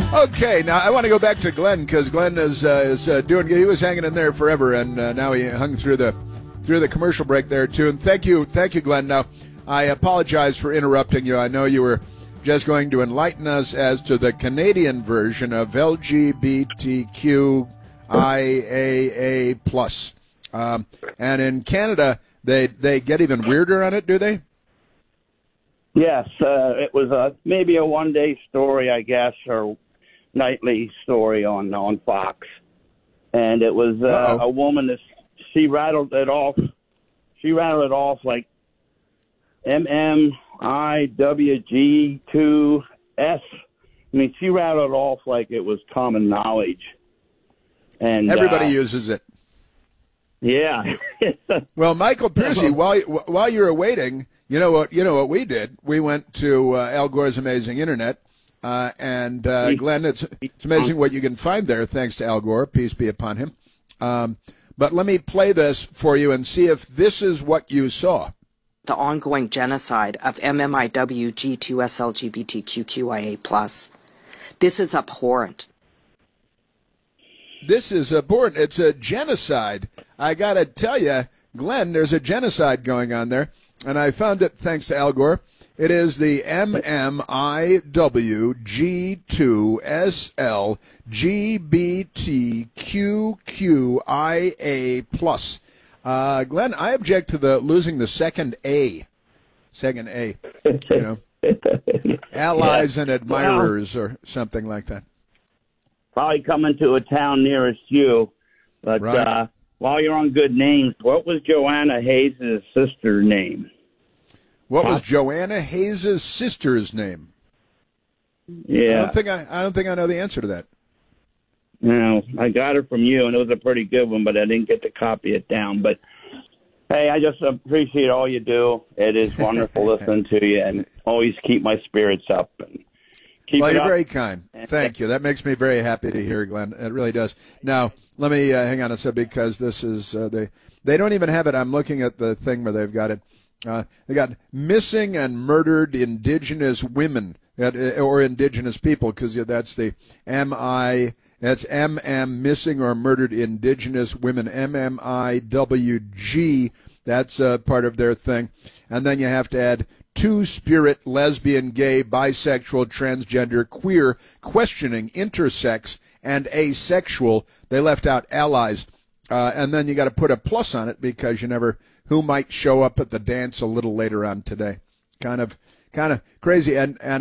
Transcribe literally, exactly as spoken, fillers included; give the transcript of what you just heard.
Okay, now I want to go back to Glenn because Glenn is uh, is uh, doing. He was hanging in there forever, and uh, now he hung through the through the commercial break there too. And thank you, thank you, Glenn. Now I apologize for interrupting you. I know you were just going to enlighten us as to the Canadian version of L G B T Q I A A plus, um, and in Canada they they get even weirder on it, do they? Yes, uh, it was a maybe a one day story, I guess, or nightly story on on Fox, and it was uh, a woman that she rattled it off. She rattled it off like M M I W G two S. I mean, she rattled it off like it was common knowledge. And everybody uh, uses it. Yeah. Well, Michael Piercy, while while you were waiting, you know what you know what we did? We went to uh, Al Gore's Amazing Internet. Uh, and, uh, Glenn, it's, it's amazing what you can find there, thanks to Al Gore. Peace be upon him. Um, but let me play this for you and see if this is what you saw. The ongoing genocide of M M I W G two S L G B T Q Q I A plus. This is abhorrent. This is abhorrent. It's a genocide. I got to tell you, Glenn, there's a genocide going on there. And I found it thanks to Al Gore. It is the M M I W G two S L G B T Q Q I A plus. Uh, Glenn, I object to the losing the second A. Second A. You know, allies yeah. and admirers well, or something like that. Probably coming to a town nearest you. But right. uh, while you're on good names, what was Joanna Hayes' sister's name? What was Joanna Hayes' sister's name? Yeah, I don't think I, I don't think I know the answer to that. No, I got it from you, and it was a pretty good one, but I didn't get to copy it down. But hey, I just appreciate all you do. It is wonderful listening to you, and always keep my spirits up. And keep well, it you're up. very kind. Thank you. That makes me very happy to hear, Glenn. It really does. Now, let me uh, hang on a second because this is uh, they they don't even have it. I'm looking at the thing where they've got it. Uh, they got missing and murdered Indigenous women or Indigenous people because that's the M I. That's M M missing or murdered Indigenous women. M M I W G. That's uh, part of their thing, and then you have to add two-spirit, lesbian, gay, bisexual, transgender, queer, questioning, intersex, and asexual. They left out allies, uh, and then you got to put a plus on it because you never. Who might show up at the dance a little later on today? Kind of, kind of crazy. And and